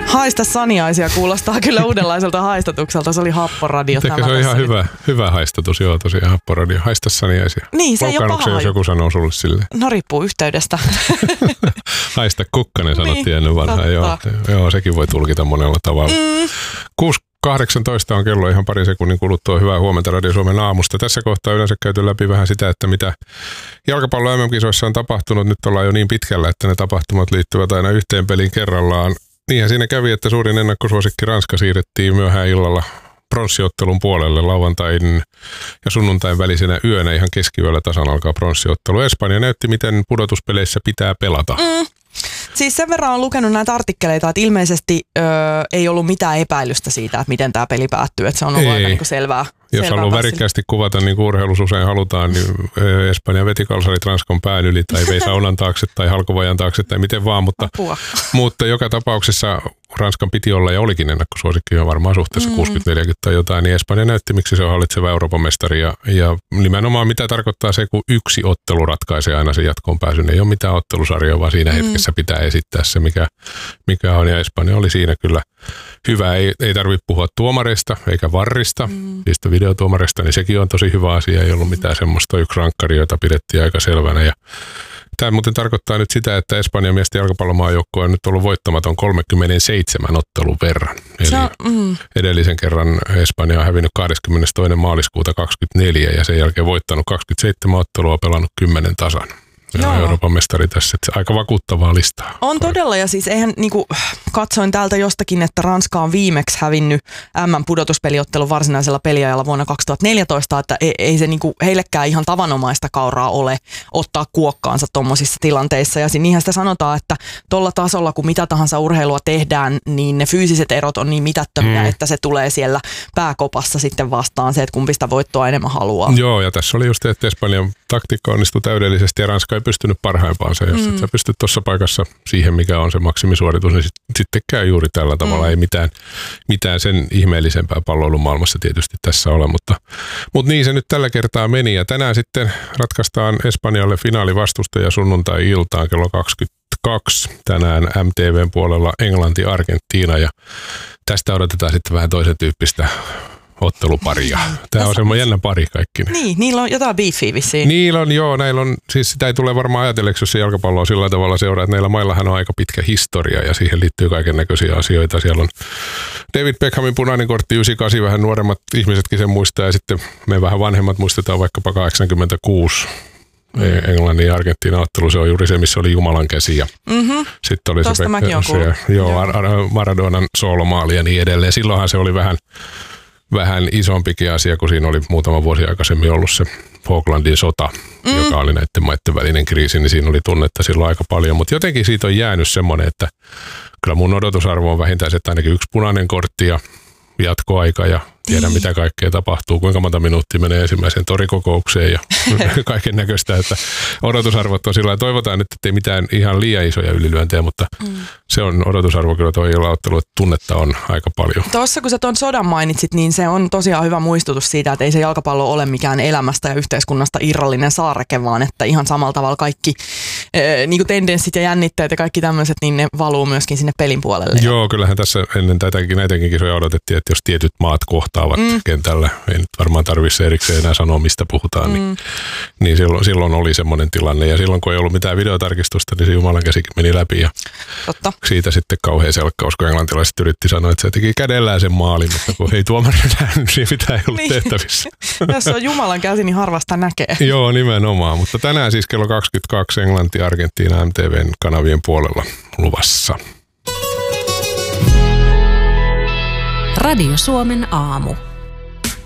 Haista saniaisia kuulostaa kyllä uudenlaiselta haistatukselta. Se oli Happoradio. Se on ihan hyvä haistatus, joo tosiaan Happoradio. Haista saniaisia. Niin, se ei ole paha. Jos joku sanoo sulle silleen? No riippuu yhteydestä. Haista kukkanen sanottiin ennen vanhaa. Joo, sekin voi tulkita monella tavalla. 6.18 on kello ihan pari sekunnin kuluttua. Hyvää huomenta Radio Suomen aamusta. Tässä kohtaa yleensä käyty läpi vähän sitä, että mitä jalkapallon MM-kisoissa on tapahtunut. Nyt ollaan jo niin pitkällä, että ne tapahtumat liittyvät aina yhteen peliin kerrallaan. Niinhän siinä kävi, että suurin ennakkosuosikki Ranska siirrettiin myöhään illalla pronssiottelun puolelle lauantain ja sunnuntain välisenä yönä. Ihan keskiyöllä tasan alkaa pronssiottelu. Espanja näytti, miten pudotuspeleissä pitää pelata. Siis sen verran on lukenut näitä artikkeleita, että ilmeisesti ei ollut mitään epäilystä siitä, että miten tämä peli päättyy. Että se on ollut aika niin kuin selvää. Jos haluaa värikkäästi kuvata, niin kuin urheilussa usein halutaan, niin Espanja veti kalsarit Ranskan pään yli tai vei saunan taakse tai halkovajan taakse tai miten vaan. Mutta joka tapauksessa Ranskan piti olla ja olikin ennakkosuosikki jo varmaan suhteessa 60-40 tai jotain, niin Espanja näytti, miksi se on hallitseva Euroopan mestari. Ja nimenomaan mitä tarkoittaa se, kun yksi ottelu ratkaisee aina sen jatkoon pääsyn. Ei ole mitään ottelusarjaa, vaan siinä hetkessä pitää esittää se, mikä on. Ja Espanja oli siinä kyllä hyvä. Ei tarvitse puhua tuomareista eikä varrista, niistä videotuomareista, niin sekin on tosi hyvä asia. Ei ollut mitään semmoista yksi rankkari, jota pidettiin aika selvänä. Ja tämä muuten tarkoittaa nyt sitä, että Espanjan miesten jalkapallomaajoukkue on nyt ollut voittamaton 37 ottelun verran. Eli edellisen kerran Espanja on hävinnyt 22. maaliskuuta 2024 ja sen jälkeen voittanut 27 ottelua, pelannut 10 tasan. Ja Euroopan mestari tässä, että aika vakuuttavaa listaa. On todella, ja siis eihän niinku, katsoin täältä jostakin, että Ranska on viimeksi hävinnyt MM-pudotuspeliottelun varsinaisella peliajalla vuonna 2014, että ei se niinku heillekään ihan tavanomaista kauraa ole ottaa kuokkaansa tommosissa tilanteissa. Ja niinhän sitä sanotaan, että tuolla tasolla, kun mitä tahansa urheilua tehdään, niin ne fyysiset erot on niin mitättömiä, että se tulee siellä pääkopassa sitten vastaan se, että kumpi sitä voittoa enemmän haluaa. Joo, ja tässä oli just, että Espanjan taktiikka onnistui täydellisesti ja Ranska ei pystynyt parhaimpaansa. Jos et sä pystyt tuossa paikassa siihen, mikä on se maksimisuoritus, niin sitten käy juuri tällä tavalla. Ei mitään sen ihmeellisempää palloilun maailmassa tietysti tässä ole, mutta niin se nyt tällä kertaa meni. Ja tänään sitten ratkaistaan Espanjalle finaalivastustaja sunnuntai-iltaan kello 22. Tänään MTVn puolella Englanti-Argentiina ja tästä odotetaan sitten vähän toisen tyyppistä otteluparia. Tämä on semmoinen jännä pari kaikki. Niin, niillä on jotain beefiä vissiin. Niillä on, joo, näillä on, siis sitä ei tule varmaan ajatelleeksi, jos se jalkapallo on sillä tavalla seuraa, että näillä maillahan on aika pitkä historia ja siihen liittyy kaiken näköisiä asioita. Siellä on David Beckhamin punainen kortti 98, vähän nuoremmat ihmisetkin sen muistaa ja sitten me vähän vanhemmat muistetaan vaikkapa 86. Englannin ja Argentiinan ottelu, se on juuri se, missä oli Jumalan käsi ja sitten oli tosta Maradonan soolomaali ja niin edelleen. Silloinhan se oli vähän isompikin asia, kun siinä oli muutama vuosi aikaisemmin ollut se Falklandin sota, joka oli näiden maiden välinen kriisi, niin siinä oli tunnetta silloin aika paljon. Mutta jotenkin siitä on jäänyt semmoinen, että kyllä mun odotusarvo on vähintään se, että ainakin yksi punainen kortti ja jatkoaika ja tiedä mitä kaikkea tapahtuu, kuinka monta minuuttia menee ensimmäiseen torikokoukseen ja kaiken näköistä, että odotusarvot on sillä toivotaan nyt, että ei mitään ihan liian isoja ylilyöntejä, mutta se on odotusarvo kyllä tuo ottelu, että tunnetta on aika paljon. Tuossa kun sä tuon sodan mainitsit, niin se on tosiaan hyvä muistutus siitä, että ei se jalkapallo ole mikään elämästä ja yhteiskunnasta irrallinen saareke, vaan että ihan samalla tavalla kaikki niin kuin tendenssit ja jännitteet ja kaikki tämmöiset, niin ne valuu myöskin sinne pelin puolelle. Joo, kyllähän tässä ennen näitäkin kisoja odotettiin, että jos tietyt maat kohtaavat kentällä, ei nyt varmaan tarvitse erikseen enää sanoa, mistä puhutaan, niin silloin oli semmoinen tilanne. Ja silloin, kun ei ollut mitään videotarkistusta, niin se Jumalan käsikin meni läpi. Ja siitä sitten kauhean selkkaus, kun englantilaiset yritti sanoa, että se teki kädellään sen maalin, mutta kun ei tuomari nähnyt, niin mitä ei ollut tehtävissä. Jos on Jumalan käsi, niin harvasta näkee. Joo, nimenomaan. Mutta tänään siis kello 22 Englanti, Argentiina, MTVn kanavien puolella luvassa. Radio Suomen aamu.